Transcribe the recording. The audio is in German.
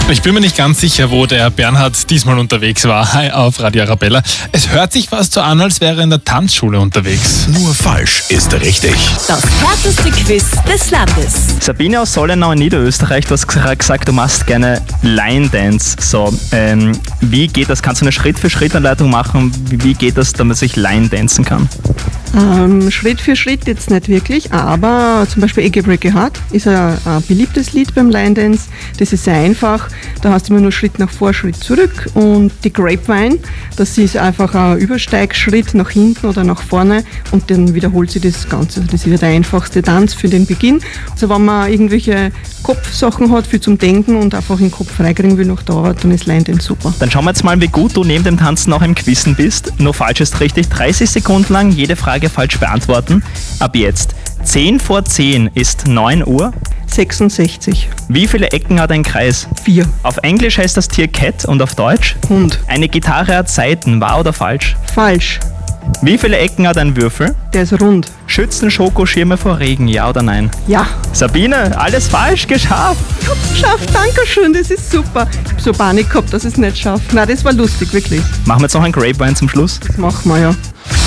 Ich bin mir nicht ganz sicher, wo der Bernhard diesmal unterwegs war auf Radio Arabella. Es hört sich fast so an, als wäre er in der Tanzschule unterwegs. Nur falsch ist richtig. Das härteste Quiz des Landes. Sabine aus Sollenau in Niederösterreich, du hast gesagt, du machst gerne Line Dance. So, wie geht das? Kannst du eine Schritt-für-Schritt-Anleitung machen? Wie geht das, damit ich Line dancen kann? Schritt für Schritt jetzt nicht wirklich, aber zum Beispiel Eggy Breaky Heart ist ein beliebtes Lied beim Line Dance. Das ist sehr einfach, da hast du immer nur Schritt nach vor, Schritt zurück. Und die Grapevine, das ist einfach ein Übersteigschritt nach hinten oder nach vorne und dann wiederholt sich das Ganze. Das ist der einfachste Tanz für den Beginn. Also wenn man irgendwelche Kopfsachen hat, viel zum Denken und einfach den Kopf freikriegen will nach Dauer, dann ist Line Dance super. Dann schauen wir jetzt mal, wie gut du neben dem Tanzen auch im Quizzen bist. Nur falsch ist richtig. 30 Sekunden lang jede Frage falsch beantworten. Ab jetzt. 10 vor 10 ist 9 Uhr. 66. Wie viele Ecken hat ein Kreis? 4. Auf Englisch heißt das Tier Cat und auf Deutsch? Hund. Eine Gitarre hat Saiten, wahr oder falsch? Falsch. Wie viele Ecken hat ein Würfel? Der ist rund. Schützen Schokoschirme vor Regen, ja oder nein? Ja. Sabine, alles falsch, geschafft! Ich hab's geschafft, danke schön, das ist super. Ich hab so Panik gehabt, dass ich es nicht schaffe. Nein, das war lustig, wirklich. Machen wir jetzt noch ein Grapevine zum Schluss. Das machen wir ja.